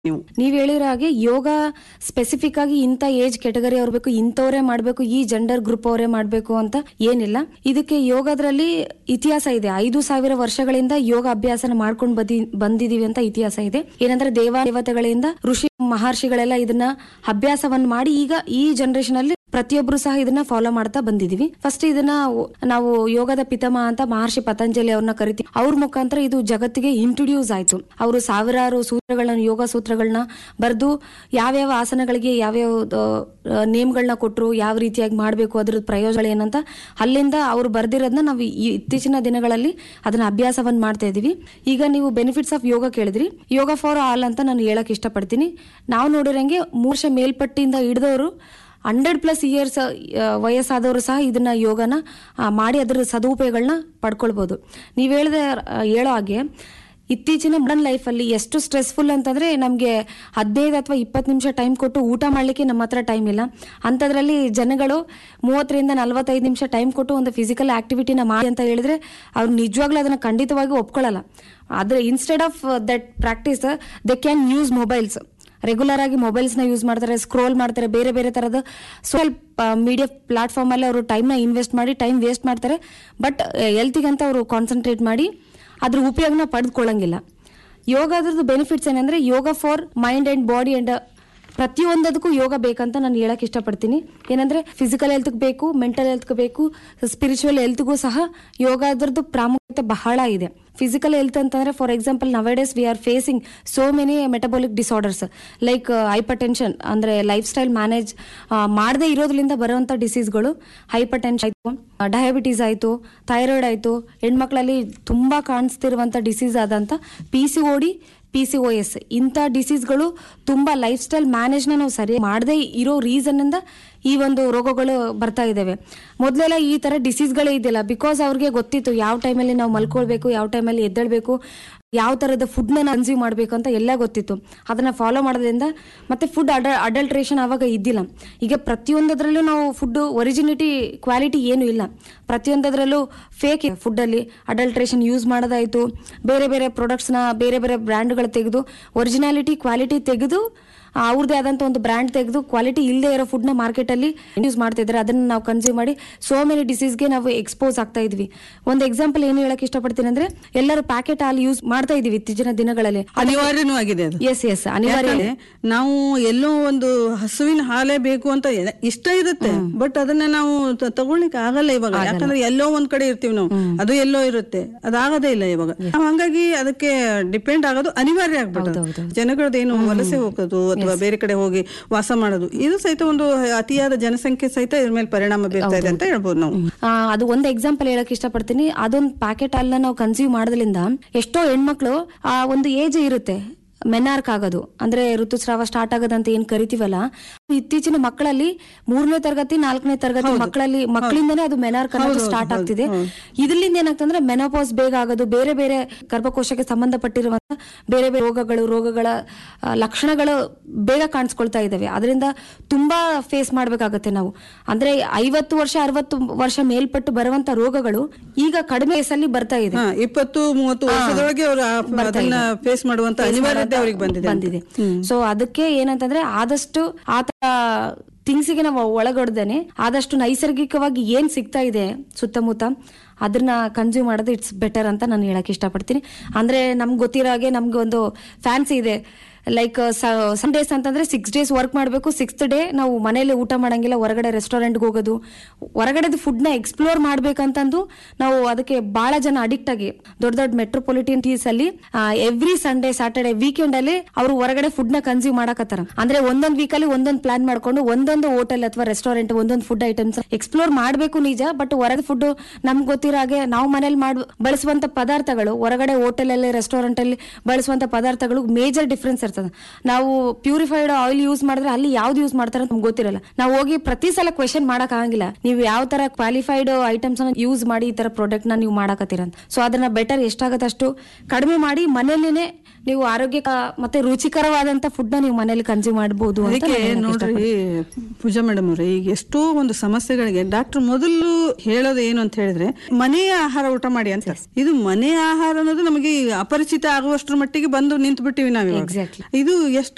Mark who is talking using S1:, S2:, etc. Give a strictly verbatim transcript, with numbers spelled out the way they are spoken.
S1: ನೀವು
S2: ನೀವ್ ಹೇಳಿರೋ ಹಾಗೆ ಯೋಗ ಸ್ಪೆಸಿಫಿಕ್ ಆಗಿ ಇಂಥ ಏಜ್ ಕೆಟಗರಿ ಅವ್ರು ಬೇಕು, ಇಂಥವರೇ ಮಾಡ್ಬೇಕು, ಈ ಜೆಂಡರ್ ಗ್ರೂಪ್ ಅವರೇ ಮಾಡ್ಬೇಕು ಅಂತ ಏನಿಲ್ಲ. ಇದಕ್ಕೆ ಯೋಗದ್ರಲ್ಲಿ ಇತಿಹಾಸ ಇದೆ. ಐದು ಸಾವಿರ ವರ್ಷಗಳಿಂದ ಯೋಗ ಅಭ್ಯಾಸನ ಮಾಡ್ಕೊಂಡು ಬಂದಿ ಬಂದಿದೀವಿ ಅಂತ ಇತಿಹಾಸ ಇದೆ. ಏನಂದ್ರೆ ದೇವ ದೇವತೆಗಳಿಂದ ಋಷಿ ಮಹರ್ಷಿಗಳೆಲ್ಲ ಇದನ್ನ ಅಭ್ಯಾಸವನ್ನ ಮಾಡಿ ಈಗ ಈ ಜನರೇಷನ್ ಅಲ್ಲಿ ಪ್ರತಿಯೊಬ್ರು ಸಹ ಇದನ್ನ ಫಾಲೋ ಮಾಡ್ತಾ ಬಂದಿದೀವಿ. ಫಸ್ಟ್ ಇದನ್ನ ನಾವು ಯೋಗದ ಪಿತಾಮಹ ಅಂತ ಮಹರ್ಷಿ ಪತಂಜಲಿ ಅವ್ರನ್ನ ಕರಿತೀವಿ. ಅವ್ರ ಮುಖಾಂತರ ಇದು ಜಗತ್ತಿಗೆ ಇಂಟ್ರೊಡ್ಯೂಸ್ ಆಯ್ತು. ಅವರು ಸಾವಿರಾರು ಸೂತ್ರಗಳನ್ನ ಯೋಗ ಸೂತ್ರಗಳನ್ನ ಬರೆದು ಯಾವ್ಯಾವ ಆಸನಗಳಿಗೆ ಯಾವ್ಯಾವ ನೇಮ್ಗಳನ್ನ ಕೊಟ್ಟರು, ಯಾವ ರೀತಿಯಾಗಿ ಮಾಡ್ಬೇಕು, ಅದ್ರ ಪ್ರಯೋಜನ ಏನಂತ ಅಲ್ಲಿಂದ ಅವ್ರು ಬರ್ದಿರೋದನ್ನ ನಾವು ಇತ್ತೀಚಿನ ದಿನಗಳಲ್ಲಿ ಅದನ್ನ ಅಭ್ಯಾಸವನ್ನ ಮಾಡ್ತಾ ಇದೀವಿ. ಈಗ ನೀವು ಬೆನಿಫಿಟ್ಸ್ ಆಫ್ ಯೋಗ ಕೇಳಿದ್ರಿ. ಯೋಗ ಫಾರ್ ಆಲ್ ಅಂತ ನಾನು ಹೇಳಕ್ ಇಷ್ಟಪಡ್ತೀನಿ. ನಾವು ನೋಡಿರಂಗೆ ಮೂರು ವರ್ಷ ಮೇಲ್ಪಟ್ಟಿಂದ ಹಿಡಿದವರು ಹಂಡ್ರೆಡ್ ಪ್ಲಸ್ ಇಯರ್ಸ್ ವಯಸ್ಸಾದವರು ಸಹ ಇದನ್ನ ಯೋಗನ ಮಾಡಿ ಅದರ ಸದುಪಯೋಗಗಳನ್ನ ಪಡ್ಕೊಳ್ಬಹುದು. ನೀವ್ ಹೇಳ್ದ ಹೇಳೋ ಹಾಗೆ ಇತ್ತೀಚಿನ ಮಾಡರ್ನ್ ಲೈಫ್ ಅಲ್ಲಿ ಎಷ್ಟು ಸ್ಟ್ರೆಸ್ಫುಲ್ ಅಂತಂದ್ರೆ ನಮ್ಗೆ ಹದಿನೈದು ಅಥವಾ ಇಪ್ಪತ್ತು ನಿಮಿಷ ಟೈಮ್ ಕೊಟ್ಟು ಊಟ ಮಾಡ್ಲಿಕ್ಕೆ ನಮ್ಮ ಹತ್ರ ಟೈಮ್ ಇಲ್ಲ. ಅಂತದ್ರಲ್ಲಿ ಜನಗಳು ಮೂವತ್ತರಿಂದ ನಲ್ವತ್ತೈದು ನಿಮಿಷ ಟೈಮ್ ಕೊಟ್ಟು ಒಂದು ಫಿಸಿಕಲ್ ಆಕ್ಟಿವಿಟಿನ ಮಾಡಿ ಅಂತ ಹೇಳಿದ್ರೆ ಅವ್ರು ನಿಜವಾಗ್ಲೂ ಅದನ್ನ ಖಂಡಿತವಾಗಿ ಒಪ್ಕೊಳ್ಳಲ್ಲ. ಆದ್ರೆ instead of that practice they can use mobiles. Regular ಆಗಿ ಮೊಬೈಲ್ಸ್ ನ ಯೂಸ್ ಮಾಡ್ತಾರೆ, ಸ್ಕ್ರೋಲ್ ಮಾಡ್ತಾರೆ, ಬೇರೆ ಬೇರೆ ತರದ ಸೋಷಿಯಲ್ ಮೀಡಿಯಾ ಪ್ಲಾಟ್ಫಾರ್ಮ್ ಅಲ್ಲಿ ಅವರು ಟೈಮ್ ನ ಇನ್ವೆಸ್ಟ್ ಮಾಡಿ ಟೈಮ್ ವೇಸ್ಟ್ ಮಾಡ್ತಾರೆ. ಬಟ್ ಹೆಲ್ತಿಗಂತ ಅವರು ಕಾನ್ಸಂಟ್ರೇಟ್ ಮಾಡಿ ಅದ್ರ ಉಪಯೋಗನ ಪಡೆದುಕೊಳ್ಳಂಗಿಲ್ಲ. ಯೋಗ ಅದ್ರದ್ದು ಬೆನಿಫಿಟ್ಸ್ ಏನಂದ್ರೆ ಯೋಗ for mind and body and ಪ್ರತಿಯೊಂದಕ್ಕೂ ಯೋಗ ಬೇಕಂತ ನಾನು ಹೇಳಕ್ ಇಷ್ಟಪಡ್ತೀನಿ. ಏನಂದ್ರೆ ಫಿಸಿಕಲ್ ಹೆಲ್ತ್ ಬೇಕು, ಮೆಂಟಲ್ ಹೆಲ್ತ್ ಬೇಕು, ಸ್ಪಿರಿಚುವಲ್ ಹೆಲ್ತ್ಗೂ ಸಹ ಯೋಗ ಅದ್ರದ್ದು ಪ್ರಾಮುಖ್ಯತೆ ಬಹಳ ಇದೆ. ಫಿಸಿಕಲ್ ಹೆಲ್ತ್ ಅಂತಂದ್ರೆ for example nowadays we are facing so many metabolic disorders like hyper tension. ಅಂದ್ರೆ ಲೈಫ್ ಸ್ಟೈಲ್ ಮ್ಯಾನೇಜ್ ಮಾಡದೇ ಇರೋದ್ರಿಂದ ಬರುವಂತ ಡಿಸೀಸ್ಗಳು ಹೈಪರ್ ಟೆನ್ಷನ್ ಆಯ್ತು, ಡಯಾಬಿಟೀಸ್ ಆಯ್ತು, ಥೈರಾಯ್ಡ್ ಆಯ್ತು, ಹೆಣ್ಮಕ್ಳಲ್ಲಿ ತುಂಬಾ ಕಾಣಿಸ್ತಿರುವಂತ ಡಿಸೀಸ್ ಆದಂತ P C O D, P C O S ಇಂಥ ಡಿಸೀಸ್ಗಳು ತುಂಬಾ ಲೈಫ್ ಸ್ಟೈಲ್ ಮ್ಯಾನೇಜ್ ನ ನಾವು ಸರಿ ಮಾಡದೇ ಇರೋ ರೀಸನ್ ಇಂದ ಈ ಒಂದು ರೋಗಗಳು ಬರ್ತಾ ಇದಾವೆ. ಮೊದಲೆಲ್ಲ ಈ ತರ ಡಿಸೀಸ್ಗಳೇ ಇದ್ದಿಲ್ಲ. ಬಿಕಾಸ್ ಅವ್ರಿಗೆ ಗೊತ್ತಿತ್ತು ಯಾವ ಟೈಮಲ್ಲಿ ನಾವು ಮಲ್ಕೊಳ್ಬೇಕು, ಯಾವ ಟೈಮಲ್ಲಿ ಎದ್ದೇಳ್ಬೇಕು, ಯಾವ ತರದ ಫುಡ್ ನ ಕನ್ಸ್ಯೂಮ್ ಮಾಡ್ಬೇಕು ಅಂತ ಎಲ್ಲ ಗೊತ್ತಿತ್ತು. ಅದನ್ನ ಫಾಲೋ ಮಾಡೋದ್ರಿಂದ ಮತ್ತೆ ಫುಡ್ ಅಡ ಅಡಲ್ಟ್ರೇಷನ್ ಅವಾಗ ಇದ್ದಿಲ್ಲ. ಈಗ ಪ್ರತಿಯೊಂದದ್ರಲ್ಲೂ ನಾವು ಫುಡ್ ಒರಿಜಿನಿಟಿ ಕ್ವಾಲಿಟಿ ಏನು ಇಲ್ಲ. ಪ್ರತಿಯೊಂದದ್ರಲ್ಲೂ ಫೇಕ್ ಫುಡ್ ಅಲ್ಲಿ ಅಡಲ್ಟ್ರೇಷನ್ ಯೂಸ್ ಮಾಡೋದಾಯ್ತು, ಬೇರೆ ಬೇರೆ ಪ್ರಾಡಕ್ಟ್ಸ್ ನ ಬೇರೆ ಬೇರೆ ಬ್ರ್ಯಾಂಡ್ಗಳು ತೆಗೆದು ಒರಿಜಿನಾಲಿಟಿ ಕ್ವಾಲಿಟಿ ತೆಗೆದು ಅವ್ರದೇ ಆದಂತ ಒಂದು ಬ್ರ್ಯಾಂಡ್ ತೆಗೆದು ಕ್ವಾಲಿಟಿ ಇಲ್ಲದೆ ಇರೋ ಫುಡ್ ನ ಮಾರ್ಕೆಟ್ ಅಲ್ಲಿ ಯೂಸ್ ಮಾಡ್ತಾ ಇದ್ದಾರೆ. ಅದನ್ನ ನಾವು ಕನ್ಸ್ಯೂಮ್ ಮಾಡಿ ಸೋ ಮೆನಿ ಡಿಸೀಸ್ಗೆ ನಾವು ಎಕ್ಸ್ಪೋಸ್ ಆಗ್ತಾ ಇದ್ವಿ. ಒಂದು ಎಕ್ಸಾಂಪಲ್ ಏನು ಹೇಳಕ್ ಇಷ್ಟಪಡ್ತೀನಿ ಅಂದ್ರೆ ಎಲ್ಲರೂ ಪ್ಯಾಕೆಟ್ ಹಾಲು ಯೂಸ್ ಮಾಡ್ತಾ ಇದೀವಿ ಇತ್ತೀಚಿನ ದಿನಗಳಲ್ಲಿ.
S1: ಅನಿವಾರ್ಯನೂ ಆಗಿದೆ ಅದು.
S2: ಎಸ್ ಎಸ್ ಅನಿವಾರ್ಯ.
S1: ನಾವು ಎಲ್ಲೋ ಒಂದು ಹಸುವಿನ ಹಾಲೇ ಬೇಕು ಅಂತ ಇಷ್ಟ ಇರುತ್ತೆ, ಬಟ್ ಅದನ್ನ ನಾವು ತಗೊಳ್ಳಿಕ್ಕೆ ಆಗಲ್ಲ ಇವಾಗ. ಯಾಕಂದ್ರೆ ಎಲ್ಲೋ ಒಂದ್ ಕಡೆ ಇರ್ತೀವಿ ನಾವು, ಅದು ಎಲ್ಲೋ ಇರುತ್ತೆ, ಅದಾಗದೇ ಇಲ್ಲ ಇವಾಗ. ಹಂಗಾಗಿ ಅದಕ್ಕೆ ಡಿಪೆಂಡ್ ಆಗೋದು ಅನಿವಾರ್ಯ ಆಗ್ಬಿಟ್ಟು ಜನಗಳದ್ದೇನು ವಲಸೆ ಹೋಗೋದು ಅಥವಾ ಬೇರೆ ಕಡೆ ಹೋಗಿ ವಾಸ ಮಾಡೋದು, ಇದು ಸಹಿತ ಒಂದು ಅತಿಯಾದ ಜನಸಂಖ್ಯೆ ಸಹಿತ ಇದ್ರ ಮೇಲೆ ಪರಿಣಾಮ ಬೀರ್ತಾ ಇದೆ ಅಂತ ಹೇಳ್ಬೋದು ನಾವು.
S2: ಅದು ಒಂದು ಎಕ್ಸಾಂಪಲ್ ಹೇಳಕ್ ಇಷ್ಟಪಡ್ತೀನಿ. ಅದೊಂದು ಪ್ಯಾಕೆಟ್ ಹಾಲನ್ನ ನಾವು ಕನ್ಸ್ಯೂಮ್ ಮಾಡೋದ್ರಿಂದ ಎಷ್ಟೋ ಹೆಣ್ಮಕ್ಳು ಆ ಒಂದು ಏಜ್ ಇರುತ್ತೆ ಮೆನಾರ್ಕ್ ಆಗೋದು, ಅಂದ್ರೆ ಋತುಸ್ರಾವ ಸ್ಟಾರ್ಟ್ ಆಗೋದಂತ ಏನ್ ಕರಿತೀವಲ್ಲ, ಇತ್ತೀಚಿನ ಮಕ್ಕಳಲ್ಲಿ ಮೂರನೇ ತರಗತಿ ನಾಲ್ಕನೇ ತರಗತಿ ಮಕ್ಕಳಲ್ಲಿ ಮಕ್ಕಳಿಂದನೇ ಅದು ಮೆನಾರ್ಕ್ ಅನ್ನೋದು ಸ್ಟಾರ್ಟ್ ಆಗ್ತಿದೆ. ಇದರಿಂದ ಏನಾಗ್ತಂದ್ರೆ ಮೆನೋಪಾಸ್ ಬೇಗ ಆಗೋದು, ಬೇರೆ ಬೇರೆ ಗರ್ಭಕೋಶಕ್ಕೆ ಸಂಬಂಧಪಟ್ಟಿರುವಂತ ಬೇರೆ ಬೇರೆ ರೋಗಗಳು ರೋಗಗಳ ಲಕ್ಷಣಗಳು ಬೇಗ ಕಾಣಿಸ್ಕೊಳ್ತಾ ಇದಾವೆ. ಅದರಿಂದ ತುಂಬಾ ಫೇಸ್ ಮಾಡ್ಬೇಕಾಗತ್ತೆ ನಾವು. ಅಂದ್ರೆ ಐವತ್ತು ವರ್ಷ ಅರವತ್ತು ವರ್ಷ ಮೇಲ್ಪಟ್ಟು ಬರುವಂತ ರೋಗಗಳು ಈಗ ಕಡಿಮೆ ವಯಸ್ಸಲ್ಲಿ ಬರ್ತಾ ಇದೆ.
S1: ಇಪ್ಪತ್ತು ಮೂವತ್ತು ವರ್ಷದೊಳಗೆ ಅವರು ಅದನ್ನ ಫೇಸ್ ಮಾಡುವಂತ ಅನಿವಾರ್ಯತೆ ಬಂದಿದೆ.
S2: ಸೊ ಅದಕ್ಕೆ ಏನಂತಂದ್ರೆ ಆದಷ್ಟು ಆತ ಥಿಂಗ್ಸಿಗೆ ನಾವು ಒಳಗೊಡ್ದೇನೆ ಆದಷ್ಟು ನೈಸರ್ಗಿಕವಾಗಿ ಏನ್ ಸಿಗ್ತಾ ಇದೆ ಸುತ್ತಮುತ್ತ ಅದನ್ನ ಕನ್ಸ್ಯೂಮ್ ಮಾಡೋದು ಇಟ್ಸ್ ಬೆಟರ್ ಅಂತ ನಾನು ಹೇಳಕ್ ಇಷ್ಟಪಡ್ತೀನಿ. ಅಂದ್ರೆ ನಮ್ಗೆ ಗೊತ್ತಿರೋ ಹಾಗೆ ನಮ್ಗೆ ಒಂದು ಫ್ಯಾನ್ಸಿ ಇದೆ. ಲೈಕ್ ಸಂಡೇಸ್ ಅಂತಂದ್ರೆ ಸಿಕ್ಸ್ ಡೇಸ್ ವರ್ಕ್ ಮಾಡಬೇಕು, ಸಿಕ್ಸ್ತ್ ಡೇ ನಾವು ಮನೇಲಿ ಊಟ ಮಾಡಂಗಿಲ್ಲ, ಹೊರಗಡೆ ರೆಸ್ಟೋರೆಂಟ್ಗೆ ಹೋಗೋದು, ಹೊರಗಡೆ ಫುಡ್ ನ ಎಕ್ಸ್ಪ್ಲೋರ್ ಮಾಡ್ಬೇಕಂತಂದು ನಾವು ಅದಕ್ಕೆ ಬಹಳ ಜನ ಅಡಿಕ್ಟ್ ಆಗಿ ದೊಡ್ಡ ದೊಡ್ಡ ಮೆಟ್ರೋಪಾಲಿಟನ್ ಸಿಟೀಸ್ ಅಲ್ಲಿ ಎವ್ರಿ ಸಂಡೇ ಸ್ಯಾಟರ್ಡೆ ವೀಕೆಂಡ್ ಅಲ್ಲಿ ಅವರು ಹೊರಗಡೆ ಫುಡ್ ನ ಕನ್ಸ್ಯೂಮ್ ಮಾಡಕತ್ತಾರ. ಅಂದ್ರೆ ಒಂದೊಂದ್ ವೀಕ್ ಅಲ್ಲಿ ಒಂದೊಂದು ಪ್ಲಾನ್ ಮಾಡ್ಕೊಂಡು ಒಂದೊಂದು ಹೋಟೆಲ್ ಅಥವಾ ರೆಸ್ಟೋರೆಂಟ್ ಒಂದೊಂದು ಫುಡ್ ಐಟಮ್ಸ್ ಎಕ್ಸ್ಪ್ಲೋರ್ ಮಾಡ್ಬೇಕು ನಿಜ. ಬಟ್ ಹೊರಗೆ ಫುಡ್ ನಮ್ಗೆ ಗೊತ್ತಿರೋ ಹಾಗೆ ನಾವು ಮನೇಲಿ ಮಾಡ್ ಬಳಸುವಂತ ಪದಾರ್ಥಗಳು ಹೊರಗಡೆ ಹೋಟೆಲ್ ಅಲ್ಲಿ ರೆಸ್ಟೋರೆಂಟ್ ಅಲ್ಲಿ ಬಳಸುವಂತ ಪದಾರ್ಥಗಳು ಮೇಜರ್ ಡಿಫ್ರೆನ್ಸ್. ನಾವು ಪ್ಯೂರಿಫೈಡ್ ಆಯಿಲ್ ಯೂಸ್ ಮಾಡಿದ್ರೆ ಅಲ್ಲಿ ಯಾವ್ದು ಯೂಸ್ ಮಾಡ್ತಾರೆ ಅಂತ ನಮ್ಗೆ ಗೊತ್ತಿರಲ್ಲ. ನಾವು ಹೋಗಿ ಪ್ರತಿ ಸಲ ಕ್ವೆಶನ್ ಮಾಡಕ್ ಆಗಂಗಿಲ್ಲ, ನೀವು ಯಾವ ತರ ಕ್ವಾಲಿಫೈಡ್ ಐಟಮ್ಸ್ ಯೂಸ್ ಮಾಡಿ ಈ ತರ ಪ್ರಾಡಕ್ಟ್ ನ ನೀವು ಮಾಡಕತ್ತೀರ ಅಂತ. ಸೊ ಅದನ್ನ ಬೆಟರ್ ಎಷ್ಟಾಗತ್ತೆ ಅಷ್ಟು ಕಡಿಮೆ ಮಾಡಿ ಮನೇಲಿನೇ ನೀವು ಆರೋಗ್ಯ ಮತ್ತೆ ರುಚಿಕರವಾದಂತ ಫುಡ್ ನ ನೀವು ಮನೇಲಿ ಕನ್ಸ್ಯೂಮ್ ಮಾಡಬಹುದು.
S1: ಅದಕ್ಕೆ ನೋಡ್ರಿ ಪೂಜಾ ಮೇಡಮ್ ಅವ್ರೆ, ಈಗ ಎಷ್ಟೋ ಒಂದು ಸಮಸ್ಯೆಗಳಿಗೆ ಡಾಕ್ಟರ್ ಮೊದಲು ಹೇಳೋದು ಏನು ಅಂತ ಹೇಳಿದ್ರೆ ಮನೆಯ ಆಹಾರ ಊಟ ಮಾಡಿ ಅಂತ. ಇದು ಮನೆಯ ಆಹಾರ ಅನ್ನೋದು ನಮಗೆ ಅಪರಿಚಿತ ಆಗುವಷ್ಟರ ಮಟ್ಟಿಗೆ ಬಂದು ನಿಂತು ಬಿಟ್ಟಿವಿ ನಾವು. ಇದು ಎಷ್ಟು